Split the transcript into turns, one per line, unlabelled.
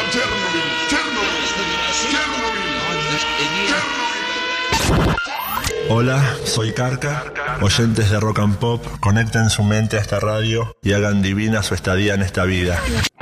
Hola, soy Carca. Oyentes de Rock and Pop, conecten su mente a esta radio y hagan divina su estadía en esta vida.